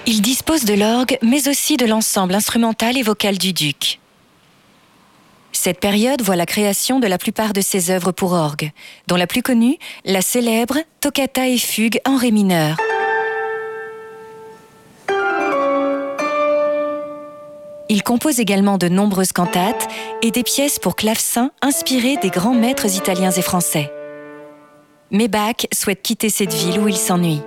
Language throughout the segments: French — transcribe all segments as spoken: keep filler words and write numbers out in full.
Il dispose de l'orgue, mais aussi de l'ensemble instrumental et vocal du duc. Cette période voit la création de la plupart de ses œuvres pour orgue, dont la plus connue, la célèbre Toccata et fugue en ré mineur. Il compose également de nombreuses cantates et des pièces pour clavecin inspirées des grands maîtres italiens et français. Mais Bach souhaite quitter cette ville où il s'ennuie.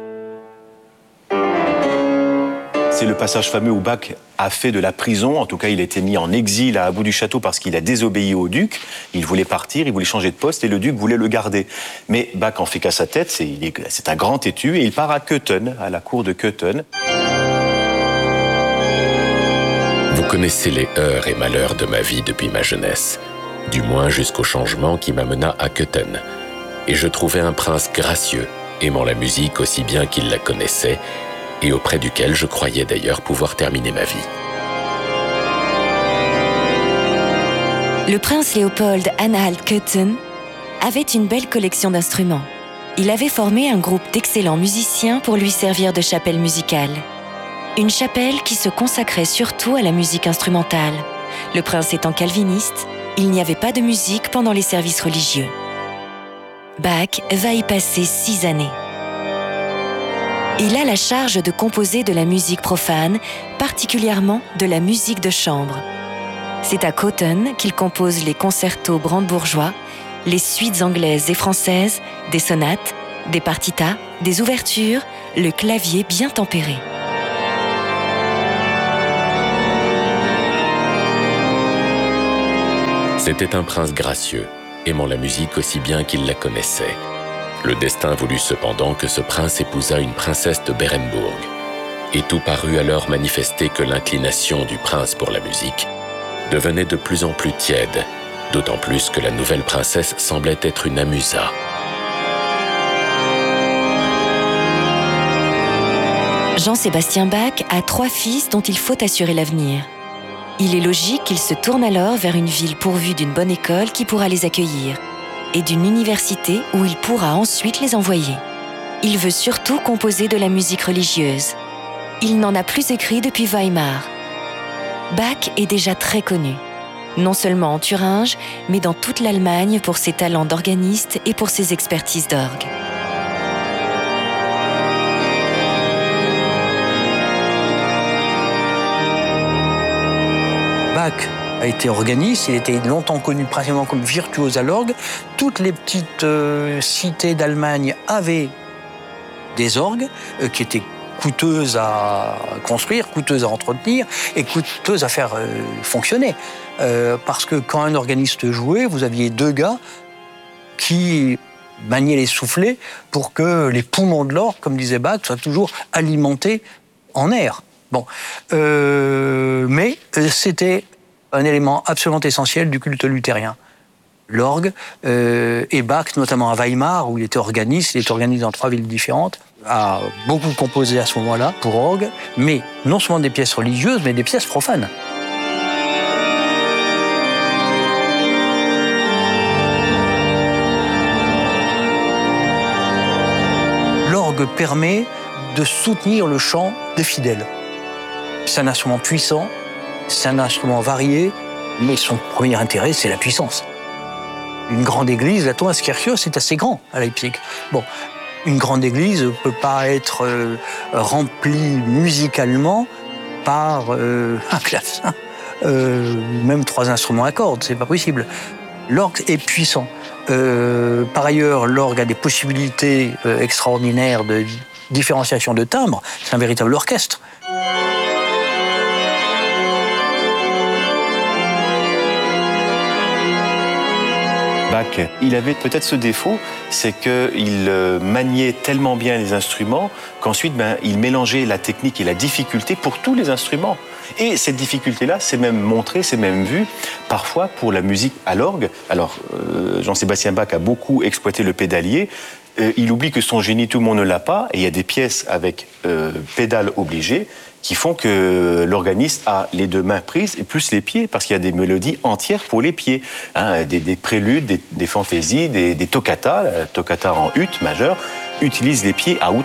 C'est le passage fameux où Bach a fait de la prison. En tout cas, il a été mis en exil à About du Château parce qu'il a désobéi au duc. Il voulait partir, il voulait changer de poste et le duc voulait le garder. Mais Bach en fait qu'à sa tête, c'est, il est, c'est un grand têtu et il part à Köthen, à la cour de Köthen. Vous connaissez les heures et malheurs de ma vie depuis ma jeunesse, du moins jusqu'au changement qui m'amena à Köthen. Et je trouvais un prince gracieux, aimant la musique aussi bien qu'il la connaissait, et auprès duquel je croyais d'ailleurs pouvoir terminer ma vie. Le prince Léopold Anhalt Köthen avait une belle collection d'instruments. Il avait formé un groupe d'excellents musiciens pour lui servir de chapelle musicale. Une chapelle qui se consacrait surtout à la musique instrumentale. Le prince étant calviniste, il n'y avait pas de musique pendant les services religieux. Bach va y passer six années. Il a la charge de composer de la musique profane, particulièrement de la musique de chambre. C'est à Köthen qu'il compose les concertos brandebourgeois, les suites anglaises et françaises, des sonates, des partitas, des ouvertures, le clavier bien tempéré. C'était un prince gracieux, aimant la musique aussi bien qu'il la connaissait. Le destin voulut cependant que ce prince épousât une princesse de Bérenbourg, et tout parut alors manifester que l'inclination du prince pour la musique devenait de plus en plus tiède, d'autant plus que la nouvelle princesse semblait être une amusa. Jean-Sébastien Bach a trois fils dont il faut assurer l'avenir. Il est logique qu'il se tourne alors vers une ville pourvue d'une bonne école qui pourra les accueillir, et d'une université où il pourra ensuite les envoyer. Il veut surtout composer de la musique religieuse. Il n'en a plus écrit depuis Weimar. Bach est déjà très connu, non seulement en Thuringe, mais dans toute l'Allemagne pour ses talents d'organiste et pour ses expertises d'orgue. Bach a été organiste, il était longtemps connu principalement comme virtuose à l'orgue. Toutes les petites euh, cités d'Allemagne avaient des orgues euh, qui étaient coûteuses à construire, coûteuses à entretenir et coûteuses à faire euh, fonctionner. Euh, parce que quand un organiste jouait, vous aviez deux gars qui maniaient les soufflets pour que les poumons de l'orgue, comme disait Bach, soient toujours alimentés en air. Bon, euh, mais euh, c'était un élément absolument essentiel du culte luthérien. L'orgue, euh, et Bach, notamment à Weimar, où il était organiste, il était organiste dans trois villes différentes, a beaucoup composé à ce moment-là pour orgue, mais non seulement des pièces religieuses, mais des pièces profanes. L'orgue permet de soutenir le chant des fidèles. C'est un instrument puissant, c'est un instrument varié, mais son premier intérêt, c'est la puissance. Une grande église, la Thomaskirche, c'est assez grand à Leipzig. Bon, une grande église ne peut pas être euh, remplie musicalement par euh, un clavecin, euh, même trois instruments à cordes, c'est pas possible. L'orgue est puissant. Euh, par ailleurs, l'orgue a des possibilités euh, extraordinaires de différenciation de timbre. C'est un véritable orchestre. Bach, il avait peut-être ce défaut, c'est qu'il maniait tellement bien les instruments qu'ensuite ben, il mélangeait la technique et la difficulté pour tous les instruments. Et cette difficulté-là, c'est même montré, c'est même vu, parfois pour la musique à l'orgue. Alors, euh, Jean-Sébastien Bach a beaucoup exploité le pédalier. Euh, il oublie que son génie, tout le monde ne l'a pas, et il y a des pièces avec euh, pédales obligées qui font que l'organiste a les deux mains prises et plus les pieds, parce qu'il y a des mélodies entières pour les pieds, hein, des, des préludes, des, des fantaisies, des, des toccatas, la toccata en ut majeur, utilise les pieds à outrance.